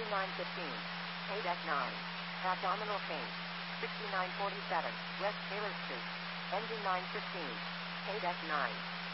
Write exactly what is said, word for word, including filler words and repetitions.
nine fifteen. K nine. Abdominal change. sixty-nine forty-seven. West Taylor Street. Engine nine fifteen. K nine.